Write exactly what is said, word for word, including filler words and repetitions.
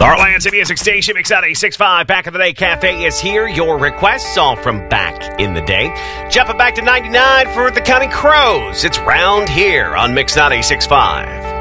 The Heartland's Music Station, Mix ninety-six point five. Back in the Day Cafe is here. Your requests all from back in the day. Jumping back to ninety-nine for the Counting Crows. It's Round Here on Mix ninety-six point five.